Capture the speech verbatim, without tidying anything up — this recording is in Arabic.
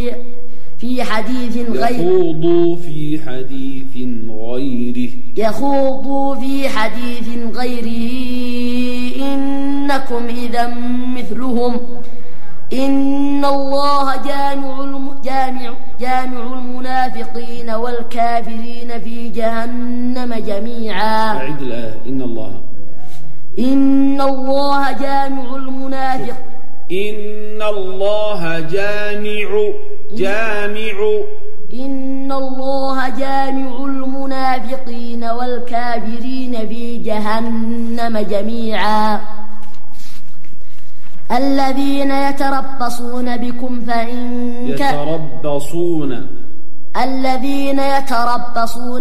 في في حديث غيره يخوضوا في حديث غيره يخوضوا في حديث غيره إنكم إذا مثلهم إن الله جامع الم... جامع جامع المنافقين والكافرين في جهنم جميعا. أعد الآية. إن الله إن الله جامع المنافق إن الله جامع جامع إن الله جامع المنافقين والكافرين في جهنم جميعا. الذين يتربصون بكم فإن يتربصون الذين يتربصون